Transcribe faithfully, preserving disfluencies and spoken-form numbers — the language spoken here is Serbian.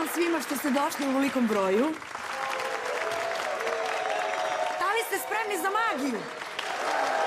vam svima što ste došli u velikom broju. Da li ste spremni za magiju?